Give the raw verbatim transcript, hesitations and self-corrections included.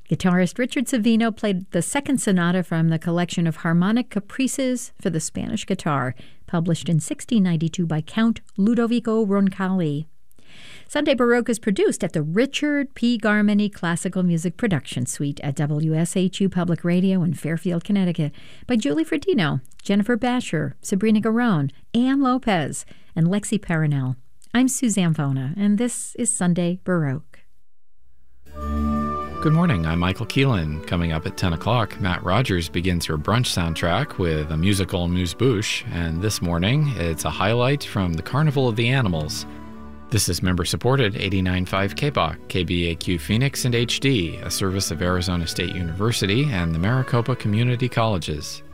Guitarist Richard Savino played the second sonata from the collection of harmonic caprices for the Spanish guitar, published in sixteen ninety-two by Count Ludovico Roncalli. Sunday Baroque is produced at the Richard P. Garmany Classical Music Production Suite at W S H U Public Radio in Fairfield, Connecticut by Julie Fredino, Jennifer Basher, Sabrina Garone, Ann Lopez, and Lexi Perinel. I'm Suzanne Vona, and this is Sunday Baroque. Good morning, I'm Michael Keelan. Coming up at ten o'clock, Matt Rogers begins your brunch soundtrack with a musical amuse-bouche, and this morning it's a highlight from the Carnival of the Animals. This is member-supported eighty-nine point five K B O C, K B A Q Phoenix and H D, a service of Arizona State University and the Maricopa Community Colleges.